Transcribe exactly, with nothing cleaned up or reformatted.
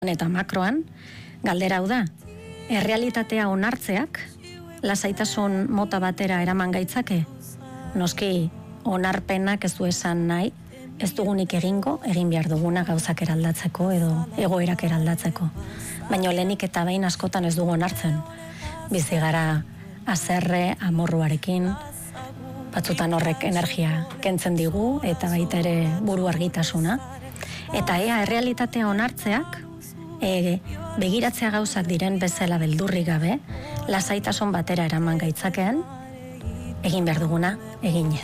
eta makroan, galdera hau da, errealitatea onartzeak, lasaitasun mota batera eraman gaitzake, noski onarpenak ez du esan nahi, ez dugunik egingo, egin behar duguna gauzak eraldatzeko edo egoerak eraldatzeko. Baina lehenik eta behin askotan ez dugu onartzen. Bizi gara haserre, amorruarekin, batzutan horrek energia kentzen digu eta baita ere buru argitasuna. Eta ea errealitatea onartzeak, E, begiratzea gauzak diren bezala beldurri gabe, lasaitasun batera eraman gaitzakeen, egin behar duguna, eginez.